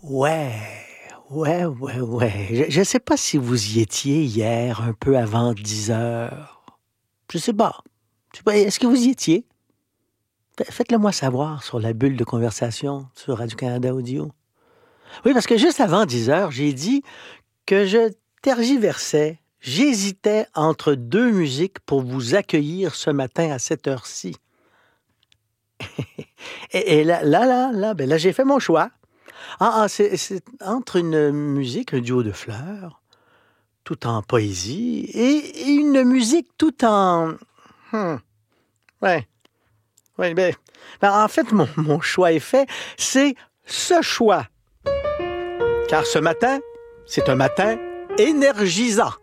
Ouais, ouais. Je sais pas si vous y étiez hier, un peu avant 10 heures. Je sais pas. Je sais pas, est-ce que vous y étiez? Faites-le moi savoir sur la bulle de conversation sur Radio-Canada Audio. Oui, parce que juste avant 10 heures, j'ai dit que je tergiversais. J'hésitais entre deux musiques pour vous accueillir ce matin à cette heure-ci. Et là, j'ai fait mon choix. C'est entre une musique, un duo de fleurs, tout en poésie, et une musique tout en... Hmm, ouais, en fait, mon choix est fait. C'est ce choix. Car ce matin, c'est un matin énergisant.